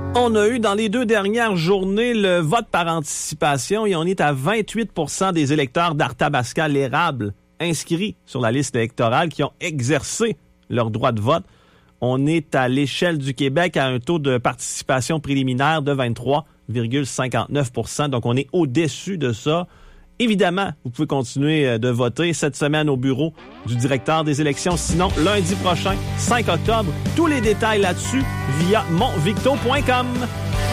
On a eu dans les 2 dernières journées le vote par anticipation et on est à 28% des électeurs d'Arthabasca-l'Érable inscrits sur la liste électorale qui ont exercé leur droit de vote. On est à l'échelle du Québec à un taux de participation préliminaire de 23,59%. Donc, on est au-dessus de ça. Évidemment, vous pouvez continuer de voter cette semaine au bureau du directeur des élections. Sinon, lundi prochain, 5 octobre, tous les détails là-dessus via monvicto.com.